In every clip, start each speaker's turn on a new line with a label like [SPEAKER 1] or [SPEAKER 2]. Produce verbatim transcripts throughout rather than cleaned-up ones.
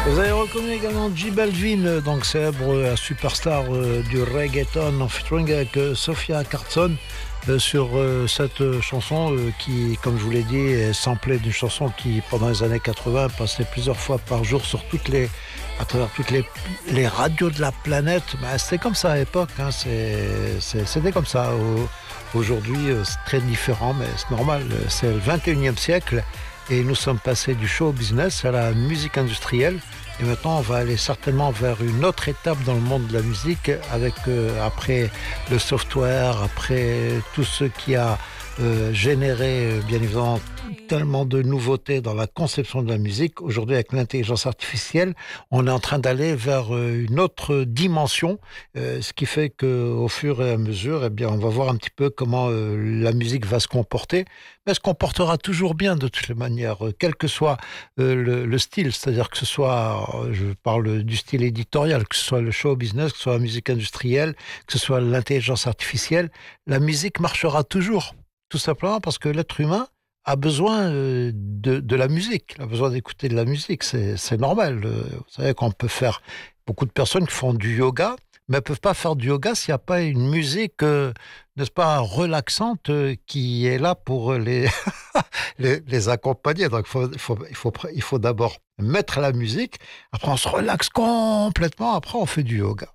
[SPEAKER 1] Vous avez reconnu également J Balvin, donc célèbre superstar du reggaeton, en featuring avec Sophia Carson sur cette chanson qui, comme je vous l'ai dit, est samplée d'une chanson qui, pendant les années quatre-vingts, passait plusieurs fois par jour sur toutes les, à travers toutes les, les radios de la planète. Ben, c'était comme ça à l'époque, hein, c'est, c'est, c'était comme ça. Aujourd'hui, c'est très différent, mais c'est normal, c'est le vingt et unième siècle. Et nous sommes passés du show business à la musique industrielle. Et maintenant, on va aller certainement vers une autre étape dans le monde de la musique, avec euh, après le software, après tout ce qui a euh, généré, bien évidemment, tellement de nouveautés dans la conception de la musique. Aujourd'hui, avec l'intelligence artificielle, on est en train d'aller vers une autre dimension, euh, ce qui fait qu'au fur et à mesure, eh bien, on va voir un petit peu comment euh, la musique va se comporter. Mais elle se comportera toujours bien de toutes les manières, euh, quel que soit euh, le, le style, c'est-à-dire que ce soit, euh, je parle du style éditorial, que ce soit le show business, que ce soit la musique industrielle, que ce soit l'intelligence artificielle, la musique marchera toujours, tout simplement parce que l'être humain a besoin de, de la musique, il a besoin d'écouter de la musique, c'est, c'est normal. Vous savez qu'on peut faire, beaucoup de personnes qui font du yoga, mais elles ne peuvent pas faire du yoga s'il n'y a pas une musique, euh, n'est-ce pas, relaxante, euh, qui est là pour les, les, les accompagner. Donc il faut, il, faut, il, faut, il faut d'abord mettre la musique, après on se relaxe complètement, après on fait du yoga.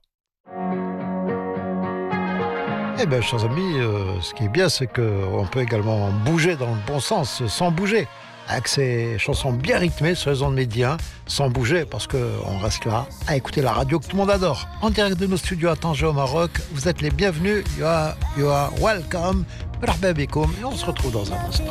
[SPEAKER 1] Eh bien, chers amis, euh, ce qui est bien, c'est qu'on peut également bouger dans le bon sens, sans bouger, avec ces chansons bien rythmées sur les ondes médias, sans bouger, parce qu'on reste là à écouter la radio que tout le monde adore. En direct de nos studios à Tanger au Maroc, vous êtes les bienvenus, you are, you are welcome, et on se retrouve dans un instant.